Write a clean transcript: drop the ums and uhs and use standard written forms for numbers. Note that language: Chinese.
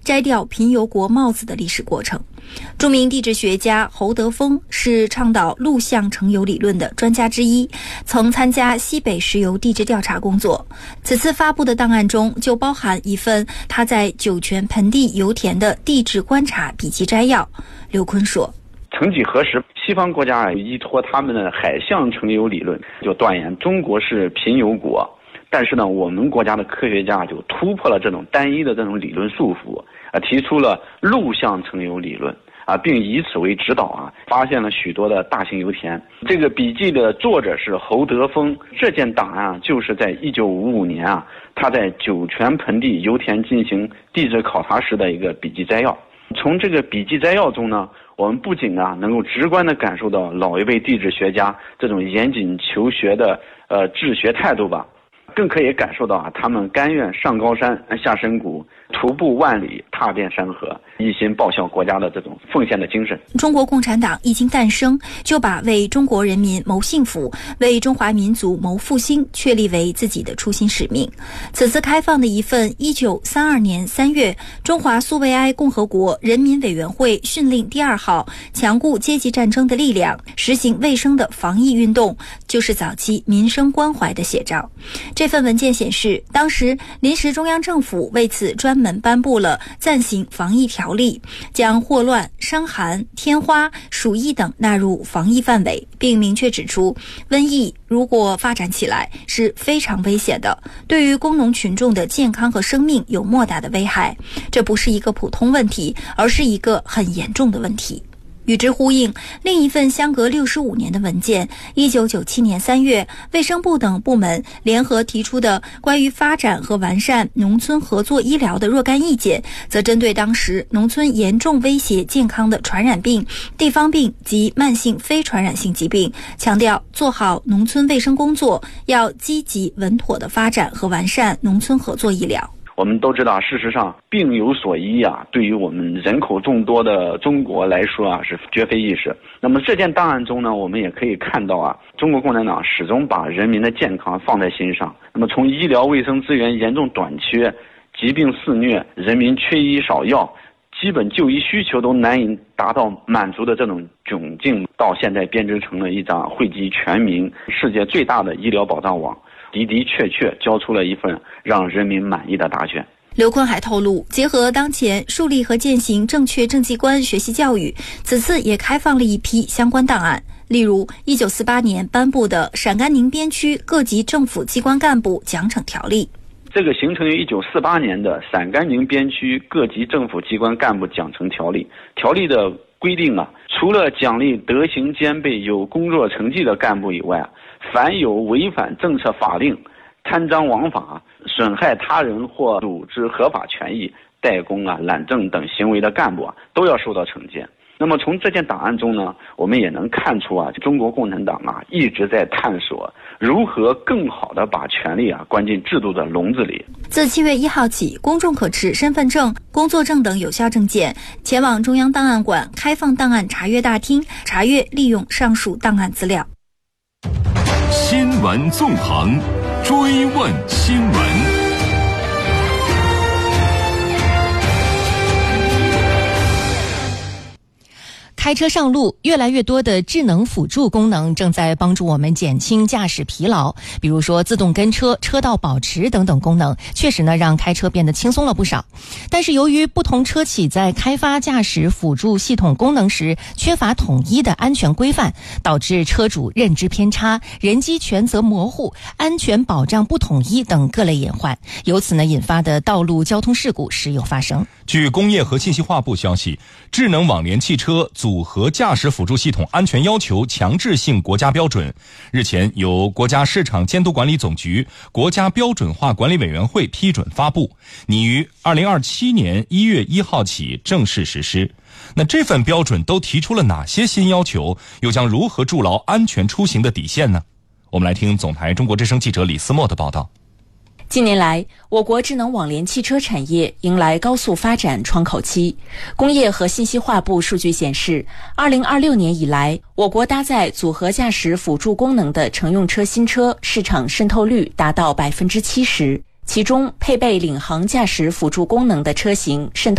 摘掉贫油国帽子的历史过程。著名地质学家侯德峰是倡导陆相成油理论的专家之一，曾参加西北石油地质调查工作。此次发布的档案中就包含一份他在酒泉盆地油田的地质观察笔记摘要。刘坤说， 曾几何时，西方国家依托他们的海相成油理论，就断言中国是贫油国。但是呢，我们国家的科学家就突破了这种单一的这种理论束缚，提出了陆相成油理论，并以此为指导，发现了许多的大型油田。这个笔记的作者是侯德峰，这件档案就是在1955年他在酒泉盆地油田进行地质考察时的一个笔记摘要。从这个笔记摘要中呢，我们不仅能够直观地感受到老一辈地质学家这种严谨求学的治学态度吧，更可以感受到他们甘愿上高山下深谷，徒步万里，踏遍山河，一心报效国家的这种奉献的精神。 中国共产党一经诞生，就把为中国人民谋幸福、为中华民族谋复兴确立为自己的初心使命。此次开放的一份1932年3月中华苏维埃共和国人民委员会训令第2号强固阶级战争的力量，实行卫生的防疫运动，就是早期民生关怀的写照。这份文件显示，当时临时中央政府为此专门颁布了暂行防疫条例，将霍乱、伤寒、天花、鼠疫等纳入防疫范围，并明确指出，瘟疫如果发展起来是非常危险的，对于工农群众的健康和生命有莫大的危害。这不是一个普通问题，而是一个很严重的问题。与之呼应，另一份相隔65年的文件，1997年3月，卫生部等部门联合提出的关于发展和完善农村合作医疗的若干意见，则针对当时农村严重威胁健康的传染病、地方病及慢性非传染性疾病，强调做好农村卫生工作，要积极稳妥地发展和完善农村合作医疗。 我们都知道，事实上病有所医对于我们人口众多的中国来说是绝非易事。那么这件档案中呢，我们也可以看到中国共产党始终把人民的健康放在心上。那么从医疗卫生资源严重短缺、疾病肆虐、人民缺医少药、基本就医需求都难以达到满足的这种窘境，到现在编织成了一张惠及全民、世界最大的医疗保障网，的确交出了一份让人民满意的答卷。 刘坤还透露，结合当前树立和践行正确政绩观学习教育，此次也开放了一批相关档案，例如1948年颁布的《陕甘宁边区各级政府机关干部奖惩条例》。 这个形成于1948年的陕甘宁边区各级政府机关干部奖惩条例，条例的规定除了奖励德行兼备、有工作成绩的干部以外，凡有违反政策法令、贪赃枉法、损害他人或组织合法权益、怠工懒政等行为的干部都要受到惩戒。那么从这件档案中呢，我们也能看出中国共产党一直在探索如何更好地把权力关进制度的笼子里。 自7月1号起，公众可持身份证、工作证等有效证件前往中央档案馆开放档案查阅大厅查阅利用上述档案资料。 新闻纵横，追问新闻。 开车上路，越来越多的智能辅助功能正在帮助我们减轻驾驶疲劳，比如说自动跟车、车道保持等等功能，确实呢让开车变得轻松了不少。但是由于不同车企在开发驾驶辅助系统功能时缺乏统一的安全规范，导致车主认知偏差、人机权责模糊、安全保障不统一等各类隐患，由此呢引发的道路交通事故时有发生。 据工业和信息化部消息，智能网联汽车组合驾驶辅助系统安全要求强制性国家标准日前由国家市场监督管理总局国家标准化管理委员会批准发布，拟于2027年1月1号起正式实施。那这份标准都提出了哪些新要求，又将如何筑牢安全出行的底线呢？我们来听总台中国之声记者李思墨的报道。 近年来，我国智能网联汽车产业迎来高速发展窗口期。工业和信息化部数据显示，2026年以来，我国搭载组合驾驶辅助功能的乘用车新车市场渗透率达到70%，其中配备领航驾驶辅助功能的车型渗透